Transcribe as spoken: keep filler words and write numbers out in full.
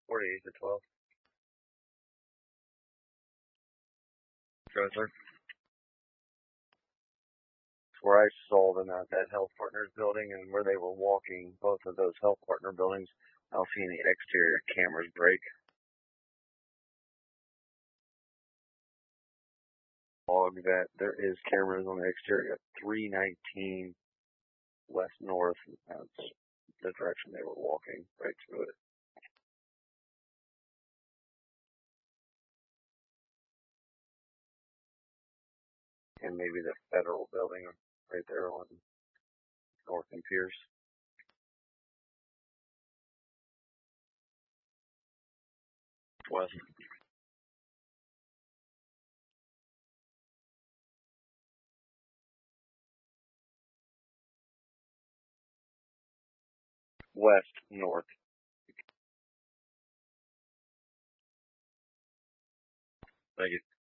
forty-eight to twelve. Sure. Where I saw them at that Health Partners building and where they were walking, both of those Health Partner buildings, I was seeing the exterior cameras break. Log that there is cameras on the exterior of three nineteen West North. That's the direction they were walking, right to it. And maybe the federal building right there on North and Pierce. West. West, north. Thank you.